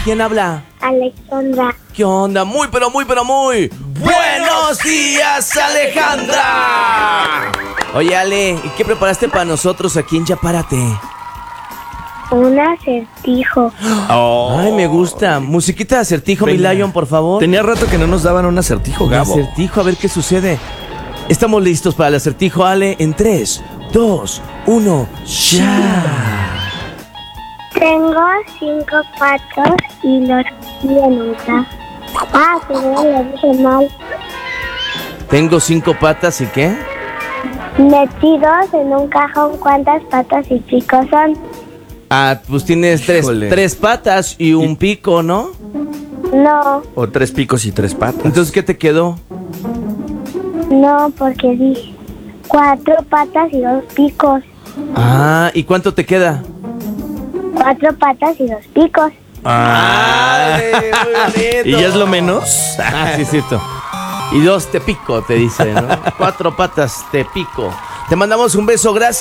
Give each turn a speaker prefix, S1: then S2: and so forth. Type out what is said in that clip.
S1: ¿Quién habla?
S2: Alejandra.
S1: ¿Qué onda? Muy, pero muy, pero muy. ¡Buenos días, Alejandra! Oye, Ale, ¿y qué preparaste para nosotros aquí en Ya Párate?
S2: Un acertijo.
S1: Ay, me gusta. Musiquita de acertijo, mi
S3: Venga.
S1: Lion, por favor.
S3: Tenía rato que no nos daban un acertijo,
S1: Un
S3: Gabo.
S1: acertijo, a ver qué sucede. Estamos listos para el acertijo, Ale, en 3, 2, 1, ¡ya!
S2: Tengo 5 patos y los pies nunca. Ah, perdón, lo dije mal.
S1: Tengo 5 patas y ¿qué?
S2: Metidos en un cajón, ¿cuántas patas y picos son?
S1: Ah, pues tienes
S3: Híjole.
S1: tres patas y un pico, ¿no?
S2: No,
S3: O 3 picos y 3 patas.
S1: Entonces, ¿qué te quedó?
S2: no, porque dije 4 patas y 2 picos.
S1: Ah, ¿y cuánto te queda?
S2: 4 patas y 2 picos.
S3: ¿Y ya es lo menos?
S1: Ah, sí, es cierto. Y 2 te pico, te dice, ¿no? 4 patas te pico. Te mandamos un beso, gracias.